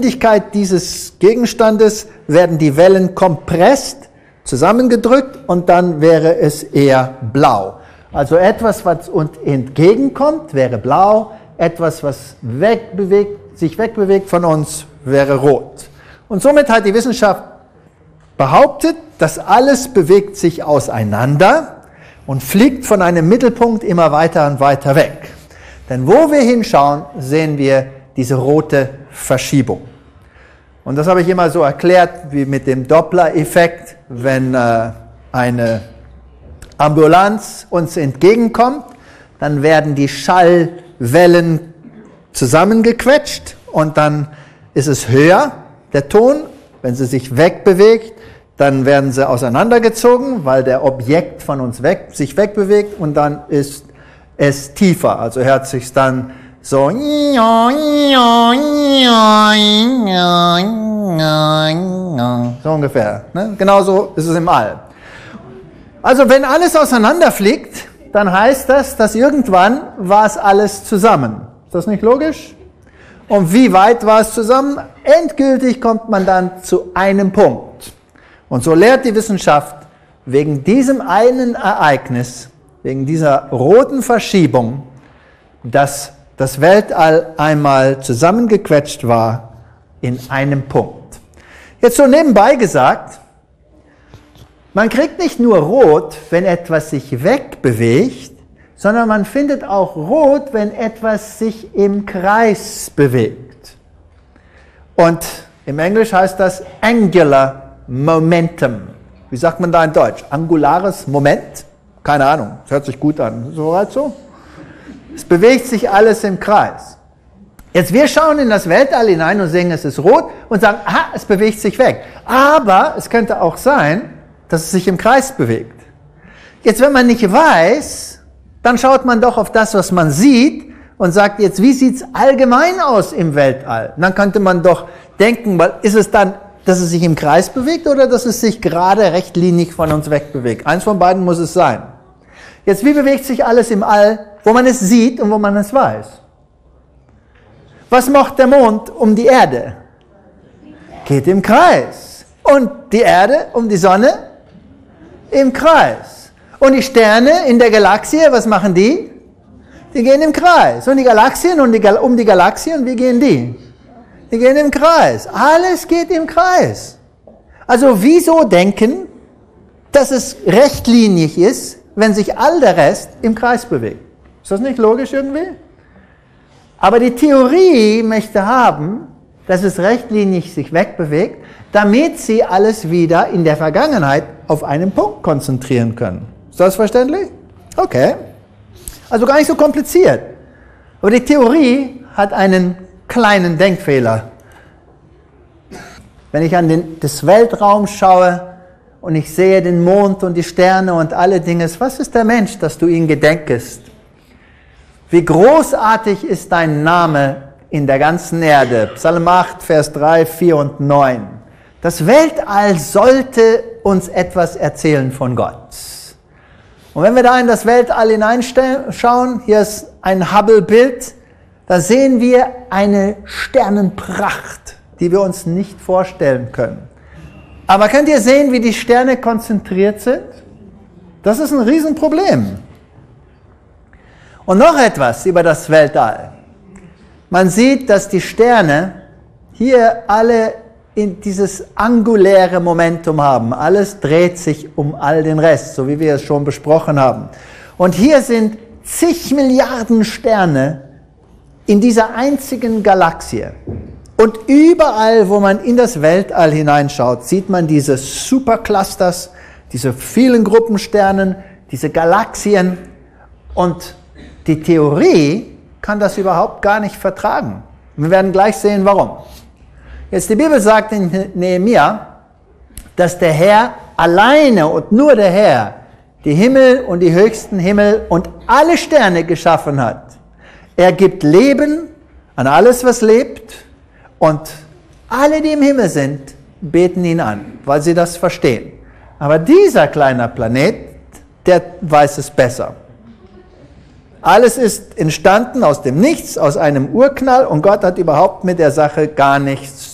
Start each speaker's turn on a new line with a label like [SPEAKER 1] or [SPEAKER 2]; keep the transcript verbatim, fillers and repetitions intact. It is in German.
[SPEAKER 1] Geschwindigkeit dieses Gegenstandes werden die Wellen kompressiert, zusammengedrückt und dann wäre es eher blau. Also etwas, was uns entgegenkommt, wäre blau, etwas, was wegbewegt, sich wegbewegt von uns, wäre rot. Und somit hat die Wissenschaft behauptet, dass alles bewegt sich auseinander und fliegt von einem Mittelpunkt immer weiter und weiter weg. Denn wo wir hinschauen, sehen wir diese rote Verschiebung. Und das habe ich immer so erklärt, wie mit dem Doppler-Effekt, wenn äh, eine Ambulanz uns entgegenkommt, dann werden die Schallwellen zusammengequetscht und dann ist es höher, der Ton. Wenn sie sich wegbewegt, dann werden sie auseinandergezogen, weil der Objekt von uns weg, sich wegbewegt und dann ist es tiefer, also hört sich dann so, so ungefähr. Ne? Genauso ist es im All. Also wenn alles auseinanderfliegt, dann heißt das, dass irgendwann war es alles zusammen. Ist das nicht logisch? Und wie weit war es zusammen? Endgültig kommt man dann zu einem Punkt. Und so lehrt die Wissenschaft, wegen diesem einen Ereignis, wegen dieser roten Verschiebung, dass das Weltall einmal zusammengequetscht war in einem Punkt. Jetzt so nebenbei gesagt, man kriegt nicht nur rot, wenn etwas sich wegbewegt, sondern man findet auch rot, wenn etwas sich im Kreis bewegt. Und im Englisch heißt das Angular Momentum. Wie sagt man da in Deutsch? Angulares Moment? Keine Ahnung, das hört sich gut an. Soweit so? Es bewegt sich alles im Kreis. Jetzt wir schauen in das Weltall hinein und sehen, es ist rot und sagen, aha, es bewegt sich weg. Aber es könnte auch sein, dass es sich im Kreis bewegt. Jetzt, wenn man nicht weiß, dann schaut man doch auf das, was man sieht und sagt jetzt, wie sieht es allgemein aus im Weltall? Und dann könnte man doch denken, ist es dann, dass es sich im Kreis bewegt oder dass es sich gerade rechtlinig von uns wegbewegt? Eins von beiden muss es sein. Jetzt, wie bewegt sich alles im All, wo man es sieht und wo man es weiß? Was macht der Mond um die Erde? Geht im Kreis. Und die Erde um die Sonne? Im Kreis. Und die Sterne in der Galaxie, was machen die? Die gehen im Kreis. Und die Galaxien und die Gal- um die Galaxien, wie gehen die? Die gehen im Kreis. Alles geht im Kreis. Also wieso denken, dass es rechtlinig ist, wenn sich all der Rest im Kreis bewegt? Ist das nicht logisch irgendwie? Aber die Theorie möchte haben, dass es rechtlinig sich wegbewegt, damit sie alles wieder in der Vergangenheit auf einen Punkt konzentrieren können. Ist das verständlich? Okay. Also gar nicht so kompliziert. Aber die Theorie hat einen kleinen Denkfehler. Wenn ich an den, das Weltraum schaue und ich sehe den Mond und die Sterne und alle Dinge, was ist der Mensch, dass du ihn gedenkest? Wie großartig ist dein Name in der ganzen Erde? Psalm acht, Vers drei, vier und neun. Das Weltall sollte uns etwas erzählen von Gott. Und wenn wir da in das Weltall hineinschauen, hier ist ein Hubble-Bild, da sehen wir eine Sternenpracht, die wir uns nicht vorstellen können. Aber könnt ihr sehen, wie die Sterne konzentriert sind? Das ist ein Riesenproblem. Und noch etwas über das Weltall. Man sieht, dass die Sterne hier alle in dieses anguläre Momentum haben. Alles dreht sich um all den Rest, so wie wir es schon besprochen haben. Und hier sind zig Milliarden Sterne in dieser einzigen Galaxie. Und überall, wo man in das Weltall hineinschaut, sieht man diese Superclusters, diese vielen Gruppensternen, diese Galaxien. Und die Theorie kann das überhaupt gar nicht vertragen. Wir werden gleich sehen, warum. Jetzt die Bibel sagt in Nehemia, dass der Herr alleine und nur der Herr die Himmel und die höchsten Himmel und alle Sterne geschaffen hat. Er gibt Leben an alles, was lebt, und alle, die im Himmel sind, beten ihn an, weil sie das verstehen. Aber dieser kleine Planet, der weiß es besser. Alles ist entstanden aus dem Nichts, aus einem Urknall, und Gott hat überhaupt mit der Sache gar nichts